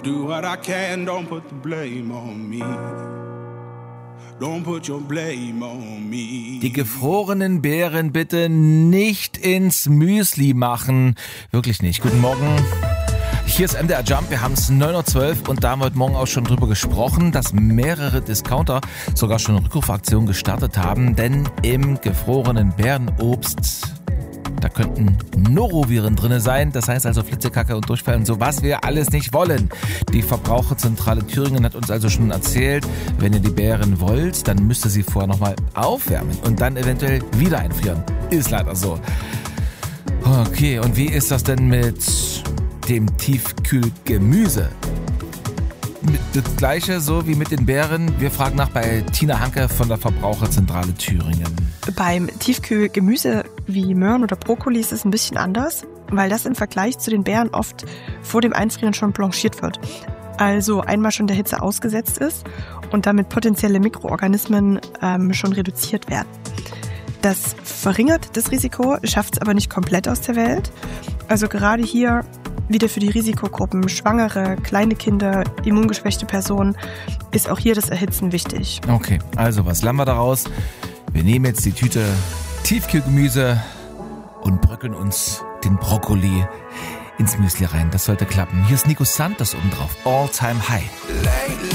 Do what I can, don't put the blame on me. Don't put your blame on me. Die gefrorenen Beeren bitte nicht ins Müsli machen. Wirklich nicht. Guten Morgen. Hier ist MDR Jump, wir haben es 9.12 Uhr und da haben wir heute Morgen auch schon drüber gesprochen, dass mehrere Discounter sogar schon Rückrufaktionen gestartet haben, denn im gefrorenen Beerenobst, da könnten Noroviren drin sein, das heißt also Flitzekacke und Durchfall und so, was wir alles nicht wollen. Die Verbraucherzentrale Thüringen hat uns also schon erzählt, wenn ihr die Beeren wollt, dann müsst ihr sie vorher nochmal aufwärmen und dann eventuell wieder einfrieren. Ist leider so. Okay, und wie ist das denn mit dem Tiefkühlgemüse? Das gleiche so wie mit den Beeren. Wir fragen nach bei Tina Hanke von der Verbraucherzentrale Thüringen. Beim Tiefkühlgemüse wie Möhren oder Brokkoli ist es ein bisschen anders, weil das im Vergleich zu den Beeren oft vor dem Einfrieren schon blanchiert wird. Also einmal schon der Hitze ausgesetzt ist und damit potenzielle Mikroorganismen schon reduziert werden. Das verringert das Risiko, schafft es aber nicht komplett aus der Welt. Also gerade hier wieder für die Risikogruppen, Schwangere, kleine Kinder, immungeschwächte Personen, ist auch hier das Erhitzen wichtig. Okay, also was lernen wir daraus? Wir nehmen jetzt die Tüte Tiefkühlgemüse und bröckeln uns den Brokkoli ins Müsli rein. Das sollte klappen. Hier ist Nico Santos oben drauf. All Time High.